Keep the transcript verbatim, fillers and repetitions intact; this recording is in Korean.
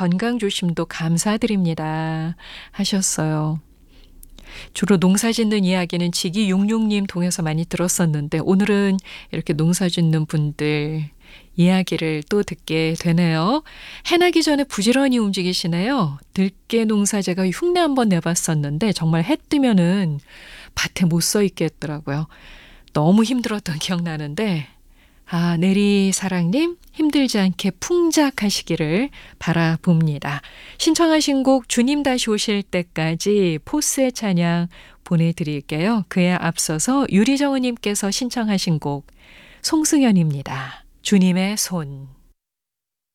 건강 조심도 감사드립니다 하셨어요. 주로 농사 짓는 이야기는 지기육육님 통해서 많이 들었었는데 오늘은 이렇게 농사 짓는 분들 이야기를 또 듣게 되네요. 해 나기 전에 부지런히 움직이시네요. 들깨 농사 제가 흉내 한번 내봤었는데 정말 해 뜨면은 밭에 못 서 있겠더라고요. 너무 힘들었던 기억나는데 아, 내리사랑님 힘들지 않게 풍작하시기를 바라봅니다. 신청하신 곡 주님 다시 오실 때까지 포스의 찬양 보내드릴게요. 그에 앞서서 유리정은님께서 신청하신 곡 송승연입니다. 주님의 손.